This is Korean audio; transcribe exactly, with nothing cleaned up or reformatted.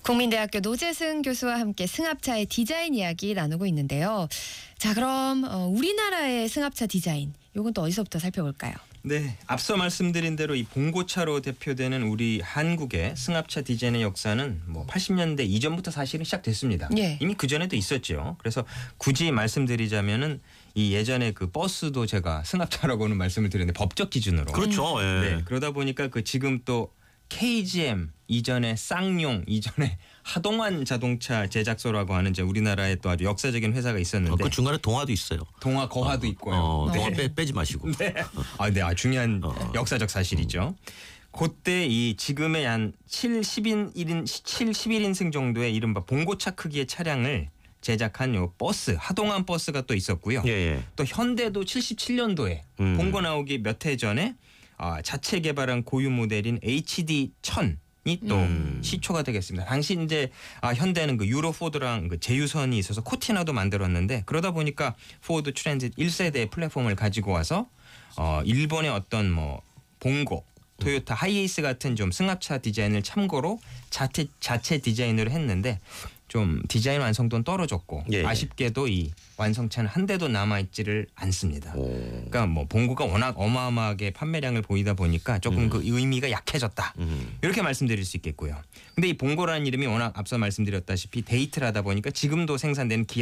국민대학교 노재승 교수와 함께 승합차의 디자인 이야기 나누고 있는데요. 자, 그럼 어, 우리나라의 승합차 디자인, 요건 또 어디서부터 살펴볼까요? 네, 앞서 말씀드린 대로 이 봉고차로 대표되는 우리 한국의 승합차 디자인의 역사는 뭐 팔십 년대 이전부터 사실은 시작됐습니다. 예. 이미 그 전에도 있었죠. 그래서 굳이 말씀드리자면은 이 예전에 그 버스도 제가 승합차라고는 말씀을 드렸는데 법적 기준으로. 그렇죠. 예. 네, 그러다 보니까 그 지금 또 케이지엠 이전에 쌍용 이전에 하동환 자동차 제작소라고 하는 이제 우리나라의 또 아주 역사적인 회사가 있었는데 어, 그 중간에 동화도 있어요. 동화 거화도 어, 있고요. 어, 동화 네. 빼, 빼지 마시고. 네. 아, 네, 아, 중요한 어. 역사적 사실이죠. 그때 이 지금의 한 칠십 인, 칠십일 인승 정도의 이른바 봉고차 크기의 차량을 제작한 요 버스, 하동환 버스가 또 있었고요. 예, 예. 또 현대도 칠십칠 년도에 음. 봉고 나오기 몇 해 전에 아, 자체 개발한 고유 모델인 에이치디 천이 또 음. 시초가 되겠습니다. 당시 이제 아, 현대는 그 유로 포드랑 그 제휴선이 있어서 코티나도 만들었는데 그러다 보니까 포드 트랜짓 일 세대 플랫폼을 가지고 와서 어, 일본의 어떤 뭐 봉고, 토요타 하이에이스 같은 좀 승합차 디자인을 참고로 자체 자체 디자인으로 했는데 좀 디자인 완성도는 떨어졌고 예. 아쉽게도 이 완성차는 한 대도 남아있지를 않습니다. 오. 그러니까 뭐 봉고가 워낙 어마어마하게 판매량을 보이다 보니까 조금 음. 그 의미가 약해졌다. 음. 이렇게 말씀드릴 수 있겠고요. 근데 이 봉고라는 이름이 워낙 앞서 말씀드렸다시피 데이트를 하다 보니까 지금도 생산되는 기아